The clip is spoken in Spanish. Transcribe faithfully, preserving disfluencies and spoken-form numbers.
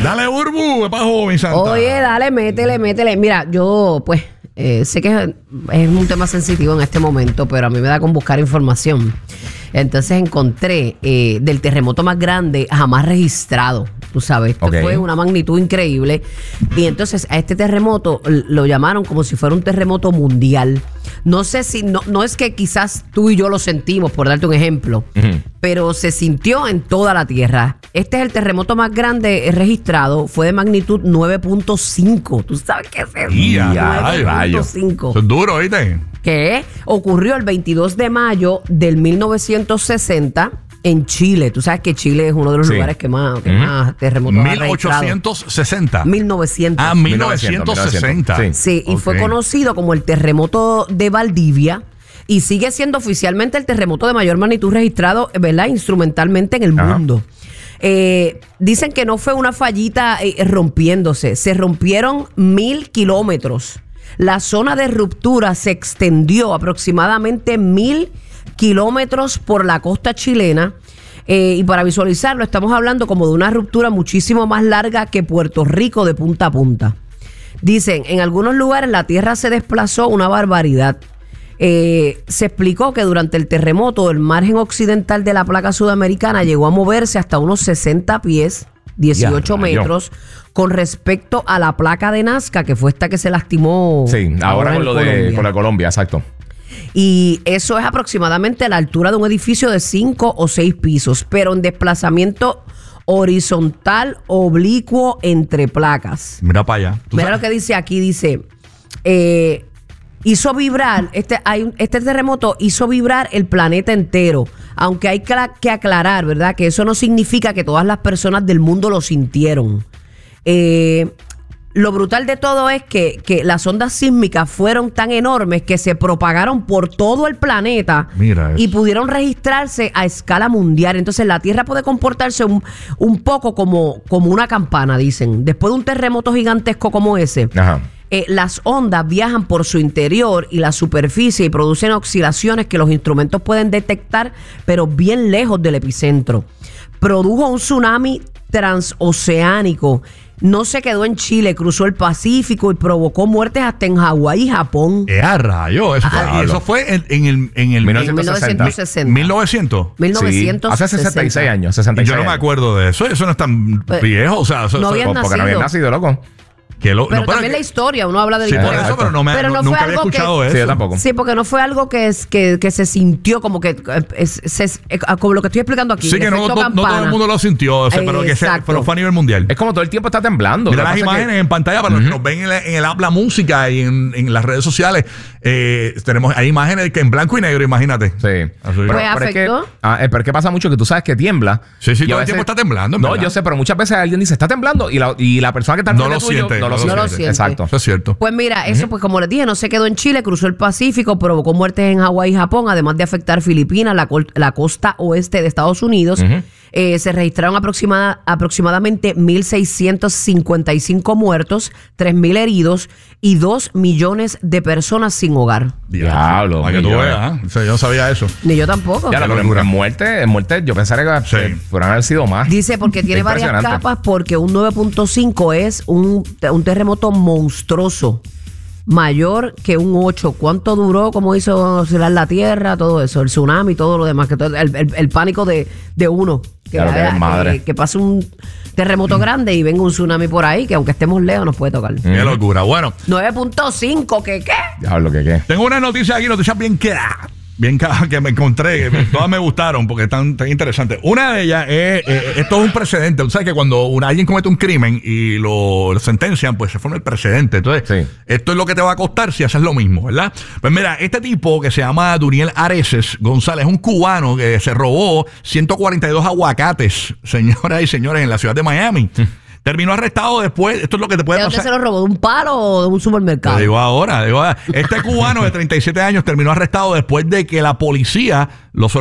Dale, Burbu, pa' joven, Santa. Oye, dale, métele, métele. Mira, yo, pues, eh, sé que es, es un tema sensitivo en este momento, pero a mí me da con buscar información. Entonces encontré eh, del terremoto más grande jamás registrado. Tú sabes, esto Okay. fue una magnitud increíble. Y entonces a este terremoto lo llamaron como si fuera un terremoto mundial. No sé si, no, no es que quizás tú y yo lo sentimos, por darte un ejemplo, uh-huh. pero se sintió en toda la Tierra. Este es el terremoto más grande registrado, fue de magnitud nueve punto cinco. ¿Tú sabes qué es eso? nueve punto cinco. Eso es duro, ¿viste? Que ocurrió el veintidós de mayo del mil novecientos sesenta en Chile. Tú sabes que Chile es uno de los sí. lugares que más, que uh-huh. más terremotos ha registrado. mil ochocientos sesenta. mil novecientos. Ah, mil novecientos sesenta. Sí, sí y okay. fue conocido como el terremoto de Valdivia. Y sigue siendo oficialmente el terremoto de mayor magnitud registrado, ¿verdad? Instrumentalmente en el uh-huh. mundo. Eh, dicen que no fue una fallita eh, rompiéndose. Se rompieron mil kilómetros. La zona de ruptura se extendió aproximadamente mil kilómetros por la costa chilena. Eh, y para visualizarlo, estamos hablando como de una ruptura muchísimo más larga que Puerto Rico de punta a punta. Dicen, en algunos lugares la tierra se desplazó una barbaridad. Eh, se explicó que durante el terremoto el margen occidental de la placa sudamericana llegó a moverse hasta unos sesenta pies, dieciocho ya, metros, yo. con respecto a la placa de Nazca, que fue esta que se lastimó. Sí, ahora, ahora con lo Colombia. de con la Colombia, exacto. Y eso es aproximadamente la altura de un edificio de cinco o seis pisos, pero en desplazamiento horizontal oblicuo entre placas. Mira para allá. Mira sabes? Lo que dice aquí, dice, eh, hizo vibrar, este, hay un, este terremoto hizo vibrar el planeta entero, aunque hay que, que aclarar, ¿verdad? Que eso no significa que todas las personas del mundo lo sintieron. Eh... Lo brutal de todo es que, que las ondas sísmicas fueron tan enormes que se propagaron por todo el planeta. Mira y pudieron registrarse a escala mundial. Entonces la Tierra puede comportarse un, un poco como, como una campana, dicen. Después de un terremoto gigantesco como ese, Ajá. Eh, las ondas viajan por su interior y la superficie y producen oscilaciones que los instrumentos pueden detectar, pero bien lejos del epicentro. Produjo un tsunami transoceánico. No se quedó en Chile, cruzó el Pacífico y provocó muertes hasta en Hawái y Japón. ¡Eh, a rayo! Eso, ah, fue, eso fue en, en el... En el mil novecientos sesenta. ¿mil novecientos? mil novecientos sesenta. Sí, hace sesenta y seis años. sesenta y seis yo no me años. acuerdo de eso. Eso no es tan pues, viejo. O sea, eso, no eso, habían porque no habían nacido, loco. Que lo, pero no, pero también que, la historia, uno habla de la sí, historia. por eso, pero no me, pero no no, fue nunca algo había escuchado que, eso. Sí, yo tampoco. Sí, porque no fue algo que, es, que, que se sintió como que, es, es, es, como lo que estoy explicando aquí. Sí, que no, no, no todo el mundo lo sintió, o sea, pero, que se, pero fue a nivel mundial. Es como todo el tiempo está temblando. Mira las imágenes que... en pantalla para uh-huh. los que nos ven en, la, en el app La Música y en, en las redes sociales. Eh, tenemos hay imágenes que en blanco y negro, imagínate. Sí. Pero, pues pero, afectó. Es que, ah, pero es que pasa mucho que tú sabes que tiembla. Sí, sí, todo veces, el tiempo está temblando. No, ¿verdad? yo sé, pero muchas veces alguien dice, está temblando y la, y la persona que está no lo siente. No lo siente. Exacto. Eso es cierto. Pues mira, eso pues como les dije, no se quedó en Chile, cruzó el Pacífico, provocó muertes en Hawái y Japón, además de afectar Filipinas, la, la costa oeste de Estados Unidos. Uh-huh. Eh, se registraron aproximada, aproximadamente mil seiscientos cincuenta y cinco muertos, tres mil heridos y dos millones de personas sin hogar. Diablo. Para que tú veas, ¿eh? O sea, yo no sabía eso. Ni yo tampoco. Ya, pero en muerte, en muerte, yo pensaría que sí. fueran haber sido más. Dice, porque tiene varias capas, porque un nueve punto cinco es un, un terremoto monstruoso. Mayor que un ocho. ¿Cuánto duró? ¿Cómo hizo oscilar la tierra? Todo eso, el tsunami, todo lo demás, que todo, el, el, el pánico de, de uno. Que, claro vaya, que, madre. que, que pase un terremoto mm. grande y venga un tsunami por ahí, que aunque estemos lejos nos puede tocar. Qué mm. locura. Bueno. nueve punto cinco, ¿qué qué? Diablo, ¿qué qué? Tengo una noticia aquí, noticias bien que... Bien que me encontré, que todas me gustaron porque están tan interesantes. Una de ellas es, eh, esto es un precedente. Tú sabes que cuando una, alguien comete un crimen y lo, lo sentencian, pues se forma el precedente. Entonces, sí. esto es lo que te va a costar si haces lo mismo, ¿verdad? Pues mira, este tipo que se llama Duriel Areces González, un cubano que se robó ciento cuarenta y dos aguacates, señoras y señores, en la ciudad de Miami. Terminó arrestado después. Esto es lo que te puede ¿De pasar. dónde se lo robó? ¿De un palo o de un supermercado? Te digo ahora, digo ahora. Este cubano de treinta y siete años terminó arrestado después de que la policía lo sorprendió